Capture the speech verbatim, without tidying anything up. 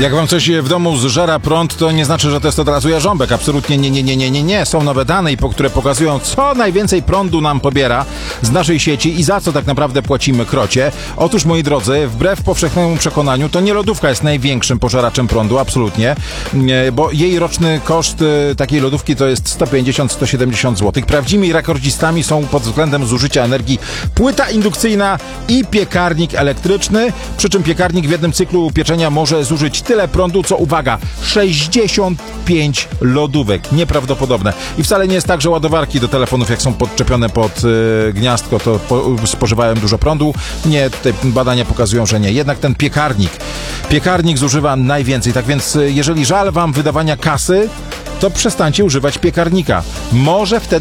Jak wam coś w domu zżera prąd, to nie znaczy, że to jest od razu jarząbek. Absolutnie nie, nie, nie, nie, nie, nie. Są nowe dane, które pokazują, co najwięcej prądu nam pobiera z naszej sieci i za co tak naprawdę płacimy krocie. Otóż, moi drodzy, wbrew powszechnemu przekonaniu, to nie lodówka jest największym pożeraczem prądu, absolutnie, bo jej roczny koszt takiej lodówki to jest sto pięćdziesiąt do stu siedemdziesięciu złotych. Prawdziwymi rekordzistami są pod względem zużycia energii płyta indukcyjna i piekarnik elektryczny, przy czym piekarnik w jednym cyklu pieczenia może zużyć tyle prądu, co, uwaga, sześćdziesiąt pięć lodówek. Nieprawdopodobne. I wcale nie jest tak, że ładowarki do telefonów, jak są podczepione pod y, gniazdko, to po, spożywają dużo prądu. Nie, tutaj badania pokazują, że nie. Jednak ten piekarnik, piekarnik zużywa najwięcej. Tak więc, jeżeli żal wam wydawania kasy, to przestańcie używać piekarnika. Może wtedy